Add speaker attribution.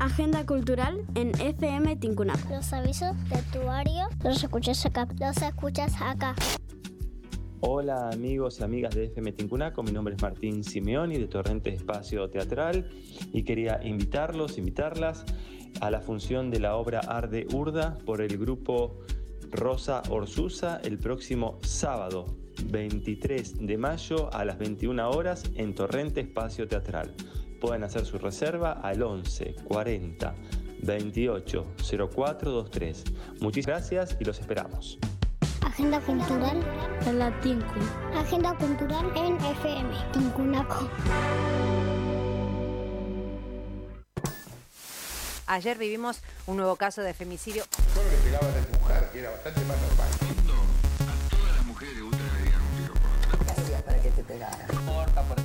Speaker 1: Agenda cultural en FM Tincunaco.
Speaker 2: Los avisos de Tuario los escuchas acá.
Speaker 3: Hola amigos y amigas de FM Tincunaco, mi nombre es Martín Simeoni de Torrente Espacio Teatral y quería invitarlas a la función de la obra Arde Urda por el grupo Rosa Orsusa el próximo sábado 23 de mayo a las 21 horas en Torrente Espacio Teatral. Pueden hacer su reserva al 11 40 28 04 23. Muchísimas gracias y los esperamos.
Speaker 2: Agenda cultural
Speaker 1: En la Tincu.
Speaker 2: Agenda cultural en FM Tincunaco.
Speaker 4: Ayer vivimos un nuevo caso de femicidio.
Speaker 5: Solo le pegaban a la mujer, que era bastante más normal.
Speaker 6: A todas las mujeres ultra le dieron un tiro por atrás.
Speaker 7: ¿Qué hacías para que te pegaran?
Speaker 8: Corta, por